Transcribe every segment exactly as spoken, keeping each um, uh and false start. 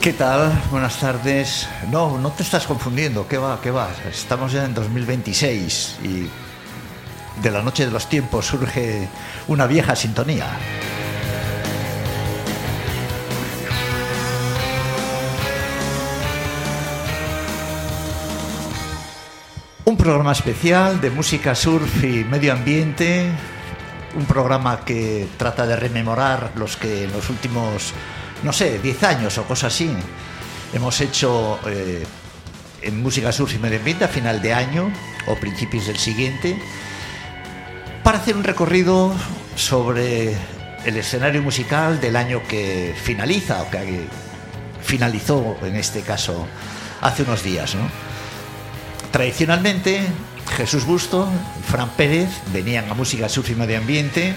¿Qué tal? Buenas tardes. No, no te estás confundiendo. ¿Qué va? ¿Qué va? Estamos ya en dos mil veintiséis y de la noche de los tiempos surge una vieja sintonía. Un programa especial de música, surf y medio ambiente. Un programa que trata de rememorar los que en los últimos, no sé, diez años o cosas así hemos hecho eh, en música, surf y medio ambiente a final de año o principios del siguiente, para hacer un recorrido sobre el escenario musical del año que finaliza, o que finalizó en este caso hace unos días, ¿no? Tradicionalmente, Jesús Busto y Fran Pérez venían a música, surf y medio ambiente.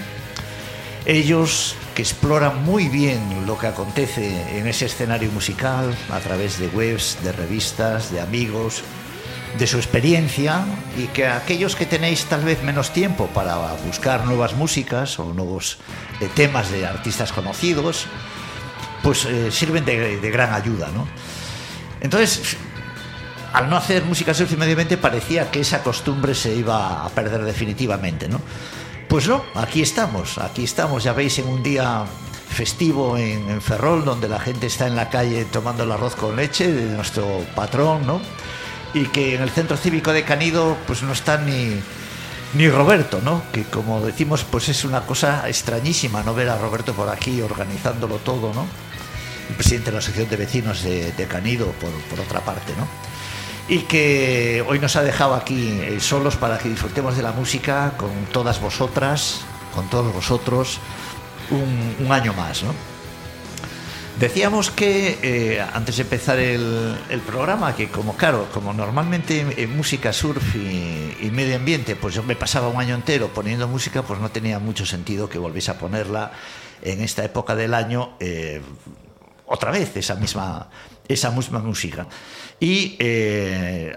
Ellos que exploran muy bien lo que acontece en ese escenario musical a través de webs, de revistas, de amigos, de su experiencia, y que aquellos que tenéis tal vez menos tiempo para buscar nuevas músicas o nuevos eh, temas de artistas conocidos, pues eh, sirven de, de gran ayuda, ¿no? Entonces, al no hacer música, surf y medio ambiente, parecía que esa costumbre se iba a perder definitivamente, ¿no? Pues no, aquí estamos, aquí estamos, ya veis, en un día festivo en, en Ferrol, donde la gente está en la calle tomando el arroz con leche de nuestro patrón, ¿no? Y que en el centro cívico de Canido pues no está ni, ni Roberto, ¿no? Que, como decimos, pues es una cosa extrañísima no ver a Roberto por aquí organizándolo todo, ¿no? El presidente de la Asociación de Vecinos de, de Canido, por, por otra parte, ¿no? Y que hoy nos ha dejado aquí eh, solos para que disfrutemos de la música con todas vosotras, con todos vosotros, un, un año más, ¿no? Decíamos que eh, antes de empezar el, el programa, que como claro, como normalmente en, en música, surf y, y medio ambiente, pues yo me pasaba un año entero poniendo música, pues no tenía mucho sentido que volviese a ponerla en esta época del año eh, otra vez, esa misma, esa misma música. Y eh,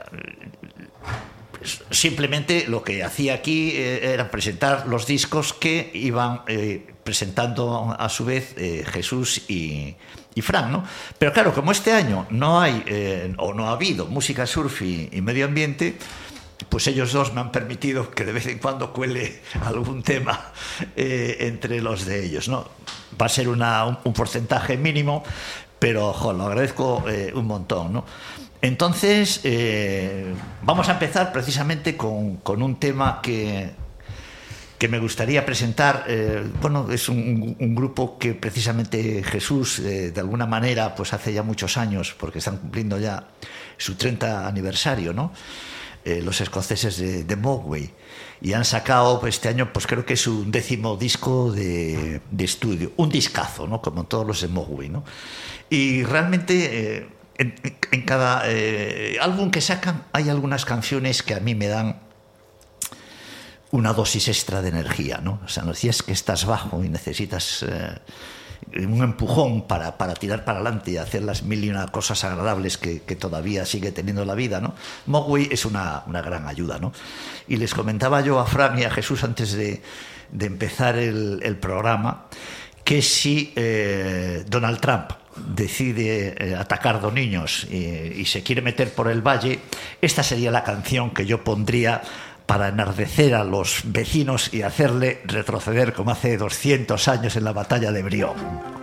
simplemente lo que hacía aquí eh, era presentar los discos que iban eh, presentando a su vez eh, Jesús y, y Fran, ¿no? Pero claro, como este año no hay eh, o no ha habido música, surf y, y medio ambiente, pues ellos dos me han permitido que de vez en cuando cuele algún tema eh, entre los de ellos, ¿no? Va a ser una, un, un porcentaje mínimo, pero jo, lo agradezco eh, un montón, ¿no? Entonces, eh, vamos a empezar precisamente con, con un tema que, que me gustaría presentar. Eh, bueno, es un, un grupo que precisamente Jesús, eh, de alguna manera, pues hace ya muchos años, porque están cumpliendo ya su treinta aniversario, ¿no? Eh, los escoceses de, de Mogwai, y han sacado este año, pues creo que es un décimo disco de, de estudio, un discazo, ¿no? Como todos los de Mogwai, ¿no? Y realmente eh, en, en cada eh, álbum que sacan hay algunas canciones que a mí me dan una dosis extra de energía, ¿no? O sea, no si es que estás bajo y necesitas eh, un empujón para, para tirar para adelante y hacer las mil y una cosas agradables que, que todavía sigue teniendo la vida, ¿no? Mogwai es una, una gran ayuda, ¿no? Y les comentaba yo a Fran y a Jesús antes de, de empezar el, el programa que si eh, Donald Trump decide eh, atacar dos niños y, y se quiere meter por el valle, esta sería la canción que yo pondría para enardecer a los vecinos y hacerle retroceder como hace doscientos años en la batalla de Brión.